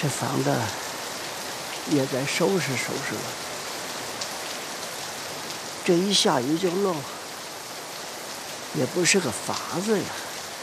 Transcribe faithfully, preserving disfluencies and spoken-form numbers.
这房子也该收拾收拾了。这一下雨就漏，也不是个法子呀。